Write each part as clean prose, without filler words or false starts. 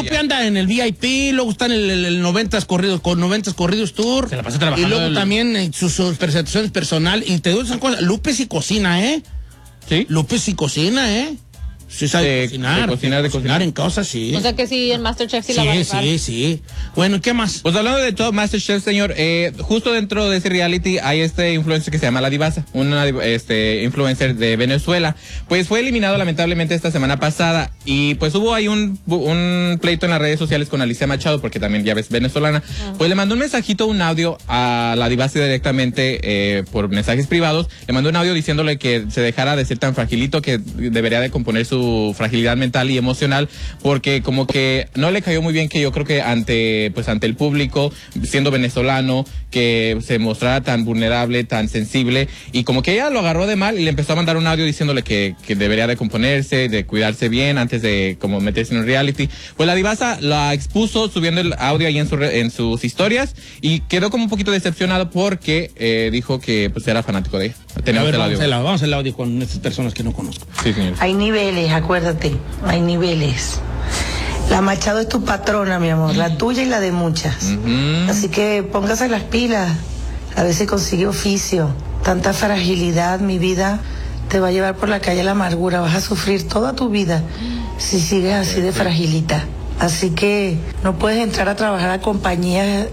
Lupe anda en el VIP, luego está en el 90s Corridos Tour. Se la pasa trabajando. Y luego también en sus presentaciones personal. Y te digo esas cosas. Lupe sí cocina, ¿eh? ¿Sí? Lupe sí cocina, ¿eh? Sí sabe cocinar en cosas, sí. O sea que sí, en MasterChef sí la va a rifar. Sí. Bueno, ¿qué más? Pues hablando de todo MasterChef, señor, justo dentro de ese reality hay este influencer que se llama La Divasa, una influencer de Venezuela. Pues fue eliminado lamentablemente esta semana pasada y pues hubo ahí un pleito en las redes sociales con Alicia Machado, porque también ya ves venezolana. Pues le mandó un mensajito, un audio a La Divasa directamente por mensajes privados. Le mandó un audio diciéndole que se dejara de ser tan fragilito, que debería de componer su fragilidad mental y emocional, porque como que no le cayó muy bien que yo creo que ante el público, siendo venezolano, que se mostrara tan vulnerable, tan sensible, y como que ella lo agarró de mal y le empezó a mandar un audio diciéndole que debería de componerse, de cuidarse bien antes de como meterse en un reality. Pues La Divasa la expuso subiendo el audio ahí en sus historias y quedó como un poquito decepcionado porque dijo que pues era fanático de ella. Vamos al audio con estas personas que no conozco. Sí, señor. Hay niveles, acuérdate, hay niveles. La Machado es tu patrona, mi amor, la tuya y la de muchas. Así que póngase las pilas, a ver si consigue oficio. Tanta fragilidad, mi vida, te va a llevar por la calle la amargura, vas a sufrir toda tu vida si sigues así de fragilita. Así que no puedes entrar a trabajar a compañías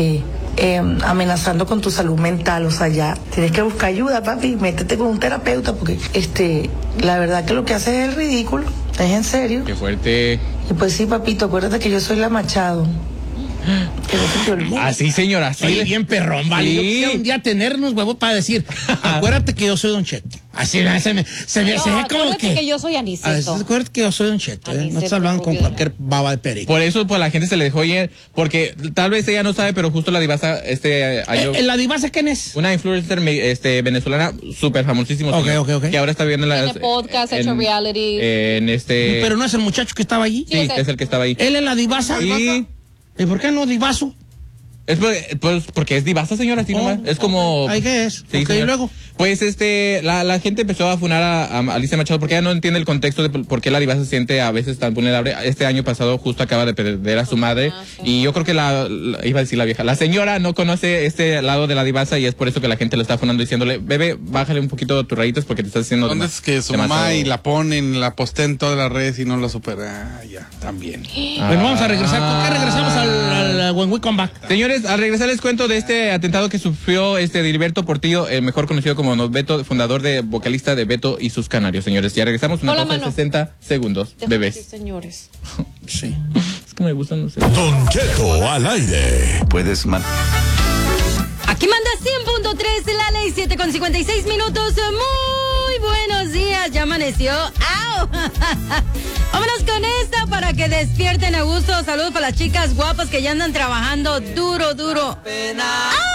amenazando con tu salud mental, o sea, ya tienes que buscar ayuda, papi, métete con un terapeuta, porque la verdad que lo que haces es el ridículo, es en serio. Qué fuerte. Y pues sí, papito, acuérdate que yo soy la Machado. Que no se te olvide. Así, señora, así. Oye, bien perrón, vale. Sí. Yo quisiera un día tenernos huevos para decir, acuérdate que yo soy Don Cheto. Así se ve como que yo soy Aniceto. Acuérdate que yo soy Don Cheto, no estás hablando con cualquier baba de perico. Por eso, pues la gente se le dejó ir, porque tal vez ella no sabe, pero justo La Divasa, ¿La Divasa quién es? una influencer venezolana súper famosísima. Ok. Que ahora está viendo Tiene podcast, hecho reality. Pero no es el muchacho que estaba allí. Sí, es el que estaba ahí. Él es La Divasa. ¿Y por qué no Divaso? Es porque es Divasa, señora, así nomás. Es como... ¿Ahí qué es? Sí, ¿y luego? Pues la gente empezó a funar a Alicia Machado porque ella no entiende el contexto de por qué La Divasa se siente a veces tan vulnerable. Este año pasado justo acaba de perder a su madre y yo creo que iba a decir la vieja, la señora no conoce este lado de La Divasa y es por eso que la gente lo está funando diciéndole, bebé, bájale un poquito tus rayitos porque te estás haciendo... ¿Dónde es que su mamá y la ponen, la postea en todas las redes y no la supera? Ya, también. Bueno, vamos a regresar. ¿Con qué regresamos al When We Come Back? Señores, al regresar les cuento de este atentado que sufrió Diliberto Portillo, mejor conocido como Beto, fundador vocalista de Beto y sus Canarios, señores. Ya regresamos, una pausa de 60 segundos, bebés. Sí, señores. Sí. Es que me gustan los... Don Cheto al aire. Puedes Aquí manda 100.3 la ley, 7:56 minutos. Muy buenos días, ya amaneció. ¡Au! Vámonos con esta para que despierten a gusto. Saludos para las chicas guapas que ya andan trabajando duro. ¡Au!